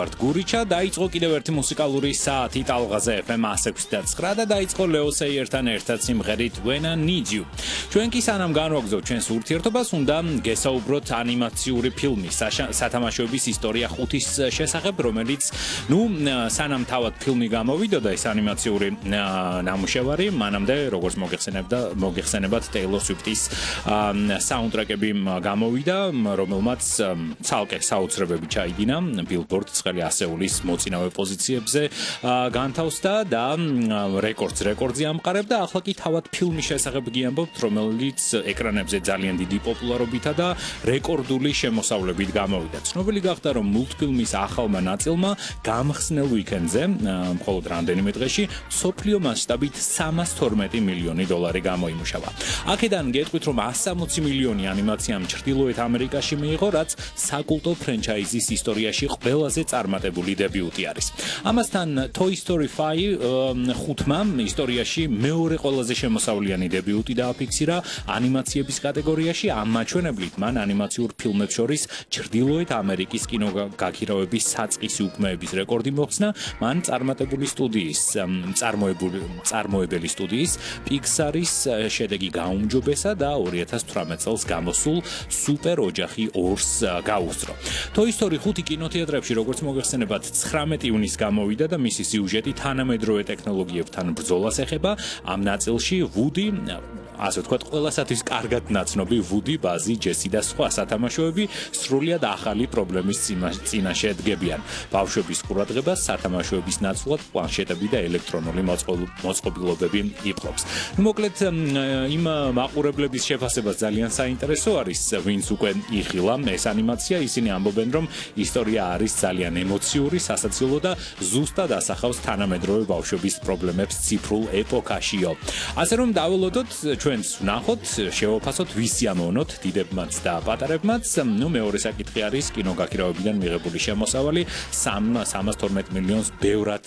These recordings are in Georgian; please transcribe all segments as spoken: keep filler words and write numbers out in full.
ვართ გურიჩა, დაიწყო კიდევ ერთი მუსიკალური საათი ტალღაზე ეფ ემ one oh six point nine და დაიწყო ლეო სეიერთან ერთად სიმღერით When I Need You. ჩვენ კი სანამ განვაგრძობთ ჩვენს ურთიერთობას, უნდა გესაუბროთ ანიმაციური ფილმის სათამაშოების ისტორია ხუთის შესახებ, რომელიც ნუ სანამ თავად ფილმი გამოვიდოდა ეს ანიმაციური ნამუშევარი, მანამდე როგორც მოგეხსენებდა მოგეხსენებათ Taylor Swift-ის საუნდტრეკები გამოვიდა, რომელმაც ცალკე საოცრებები ჩაიდინა Billboard ცხელი ასეულის მოწინავე პოზიციებზე განთავსდა და რეკორდს რეკორდზე ამყარებდა. ახლა კი თავად ფილმის შესახებ გიამბობთ, რომელიც ეკრანებზე ძალიან დიდი პოპულარობითა და რეკორდული შემოსავლებით გამოვიდა. ცნობილი გახდა, რომ მულტფილმის ახალმა ნაწილმა გამხსნელ ვიკენდზე, მხოლოდ რამდენიმე დღეში, მსოფლიო მასშტაბით სამას თორმეტი მილიონი დოლარი გამოიმუშავა. აქედან გეტყვით, რომ one hundred sixty მილიონი ანიმაციამ ჩრდილოეთ ამერიკაში მიიღო, რაც საკულტო ფრენჩაიზის ისტორიაში ყველაზე წარმატებული დებიუტი არის. ამასთან Toy Story five ხუთმა ისტორიაში მეორე ყველაზე შემოსავლიანი დებიუტი დააფიქსირა ანიმაციების კატეგორიაში. ამ მაჩვენებლით მან ანიმაციურ ფილმებს შორის ჩრდილოეთ ამერიკის კინოგაქირავების საწყისი უკმეების რეკორდი მოხსნა. მან წარმატებული სტუდიის წარმოებული წარმოებელი სტუდიის Pixar-ის შედეგი გაუმჯობესა და two thousand eighteen წელს გამოსულ სუპერ ოჯახი ორს გაუსწრო. Toy Story ხუთი კინოთეატრებში, როგორც მოგეხსენებათ, nineteen ივნისს გამოვიდა და მისი სიუჟეტი თანამედროვე ტექნოლოგიებთან ბრძოლას ეხება. ამ ნაწილში Woody, ასე ვთქვათ, ყველასათვის კარგად ნაცნობი Woody, Buzzy, Jessie და სხვა სათამაშოები სრულიად ახალი პრობლემის წინაშე დგებიან. ბავშვების ყურადღებას სათამაშოების ნაცვლად პლანშეტები და ელექტრონული მოწყობილობები იპყრობს. მოკლედ, იმ მაყურებლების შეფასება ძალიან საინტერესო არის, ვინც უკვე იხილა ეს ანიმაცია, ისინი ამბობენ, რომ ისტორია არის ძალიან ემოციური, სასაცილო და ზუსტად ასახავს თანამედროვე ბავშვების პრობლემებს ციფრულ ეპოქაშიო. ასე რომ დაველოდოთ, ჩვენს ვნახოთ, შევაფასოთ, ვისი ამოვნოთ, დიდებმაც და პატარებმაც. ნუ მეორე საკითხი არის კინოგაქირავებიდან მიღებული შემოსავალი სამას თორმეტი მილიონს ბევრად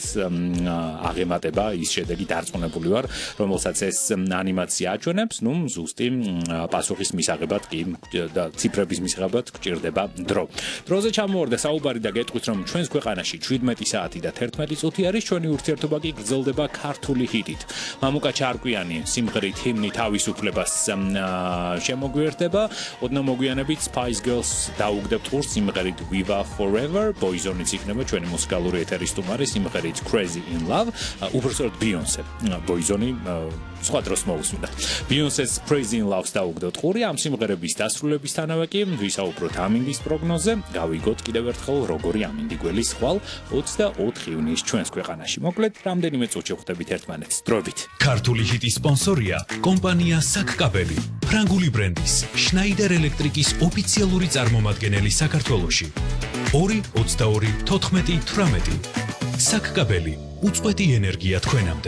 აღემატება ის შედეგი დარწმუნებული ვარ, რომელსაც ეს ანიმაცია აჩვენებს. ნუ ზუსტი პასუხის მისაღებად კი და ციფრების მისაღებად გჭირდება დრო. დროზე ჩამოვარდა საუბარი და გეტყვით, რომ ჩვენს ქვეყანაში seventeen საათი და eleven წუთი არის. ჩვენი ურთიერთობა კი გრძელდება ქართული ჰიტით. მამუკა ჩარკვიანი სიმღერით ჰიმნი თავისუფლებას შემოგვიერთდება. ოდნავ მოგვიანებით Spice Girls დაუგდებთ ყურს სიმღერით Viva Forever, Boyzone-იც იქნება ჩვენი მუსიკალური ეთერის სტუმარი სიმღერით Crazy in Love, უბრალოდ Beyoncé. Boyzone სხვა დროს მოусმინდა. Beyoncé-ს Crazy in Love-ს დაუგდებთ ყური. ამ სიმღერების დასრულებისთანავე კი ვისაუბროთ ამინდის პროგნოზზე. გავიგოთ კიდევ ერთხელ, როგორი ამინდი გველის ხვალ twenty-fourth ივნისს ჩვენს ქვეყანაში. მოკლედ, რამდენიმე წუთში ხვდებით ერთმანეთს. დროებით. ქართული ჰიტის სპონსორია კომპანია საკკაბელი, ფრანგული ბრენდის Schneider Electric-ის ოფიციალური წარმომადგენელი საქართველოში. two twenty-two fourteen eighteen საკკაბელი, უწყვეტი ენერგია თქვენამდე.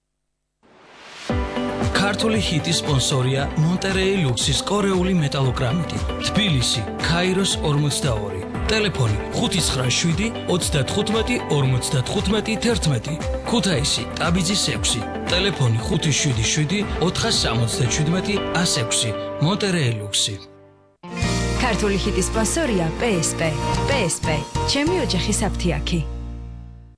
ქართული ჰიტის სპონსორია Monterey Luxis კორეული მეტალოგრამიტი, თბილისი, ქაიროს forty-two, ტელეფონი five nine seven thirty-five forty-five eleven, ქუთაისი, ტაბიძის six, ტელეფონი five seven seven four seven seven one oh six, Monterey Luxi. ქართული ჰიტის სპონსორია პე ეს პე. პე ეს პე, ჩემი ოჯახის აფთიაქი.